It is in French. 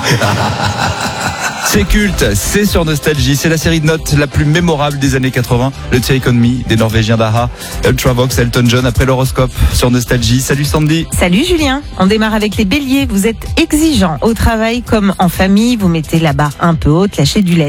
C'est culte, c'est sur Nostalgie, c'est la série de notes la plus mémorable des années 80, le Take On Me des Norvégiens d'Aha, Ultravox, Elton John après l'horoscope sur Nostalgie. Salut Sandy. Salut Julien, on démarre avec les béliers, vous êtes exigeants au travail comme en famille, vous mettez la barre un peu haute, lâchez du lait.